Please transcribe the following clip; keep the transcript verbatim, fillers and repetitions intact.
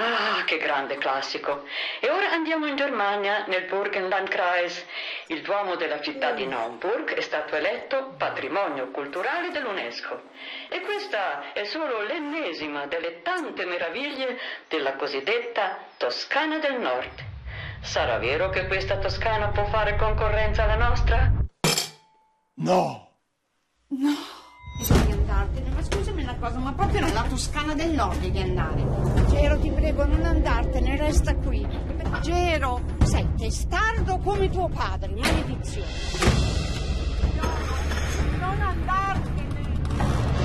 Ah, che grande classico. E ora andiamo in Germania, nel Burgenlandkreis. Il Duomo della città di Naumburg è stato eletto patrimonio culturale dell'UNESCO. E questa è solo l'ennesima delle tante meraviglie della cosiddetta Toscana del Nord. Sarà vero che questa Toscana può fare concorrenza alla nostra? No! No, bisogna andartene, ma scusami una cosa, ma proprio nella Toscana del Nord devi andare. Gero, ti prego, non andartene, resta qui. Gero, sei testardo come tuo padre, maledizione. No, non andare!